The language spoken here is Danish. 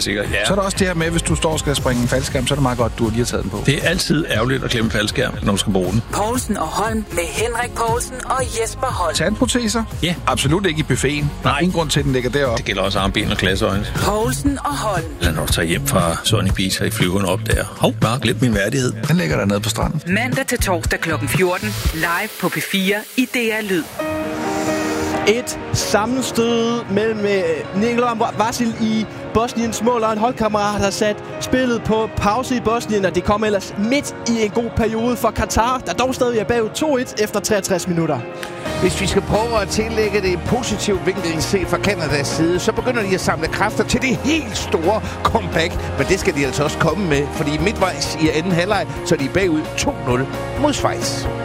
sikkert, ja. Så er der også det her med, hvis du står og skal springe en faldskærm, så er det meget godt, du lige har taget den på. Det er altid ærgerligt at glemme faldskærm, når du skal bruge den. Poulsen og Holm med Henrik Poulsen og Jesper Holm. Tandproteser? Ja. Absolut ikke i buffeten. Der er ingen grund til, at den ligger deroppe. Det gælder også armben og glasøjne. Poulsen og Holm. Eller når du tager hjem fra Sony Beach og i flyveren op der. Hov, bare glem min værdighed. Den ligger dernede på stranden. Mandag til torsdag kl. 14. Live på P4 i DR Lyd. Et sammenstød mellem Nikolaj Vasil i Bosniens mål og en holdkammerat har sat spillet på pause i Bosnien, og det kom ellers midt i en god periode for Katar, der dog stadig er bagud 2-1 efter 63 minutter. Hvis vi skal prøve at tillægge det en positiv vinkel set fra Kanadas side, så begynder de at samle kræfter til det helt store comeback. Men det skal de altså også komme med, fordi midtvejs i anden halvleg, så er de bagud 2-0 mod Schweiz.